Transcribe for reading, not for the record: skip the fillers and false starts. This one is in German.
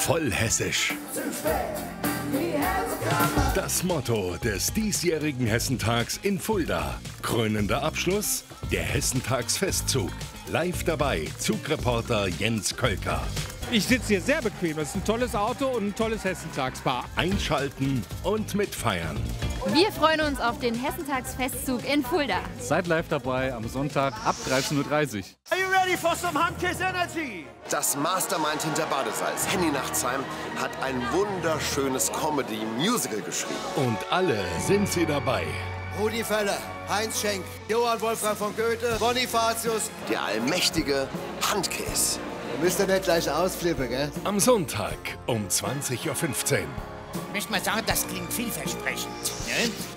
Voll hessisch. Das Motto des diesjährigen Hessentags in Fulda. Krönender Abschluss, der Hessentagsfestzug. Live dabei, Zugreporter Jens Kölker. Ich sitze hier sehr bequem. Das ist ein tolles Auto und ein tolles Hessentagspaar. Einschalten und mitfeiern. Wir freuen uns auf den Hessentagsfestzug in Fulda. Seid live dabei am Sonntag ab 13:30 Uhr. Are you ready for some Handkiss Energy? Das Mastermind hinter Badesalz, Henny Nachtsheim, hat ein wunderschönes Comedy-Musical geschrieben. Und alle sind sie dabei. Rudi Völler, Heinz Schenk, Johann Wolfgang von Goethe, Bonifatius. Der allmächtige Handkiss. Ihr müsst ja nicht gleich ausflippen, gell? Am Sonntag um 20:15 Uhr. Ich möchte mal sagen, das klingt vielversprechend. Ne?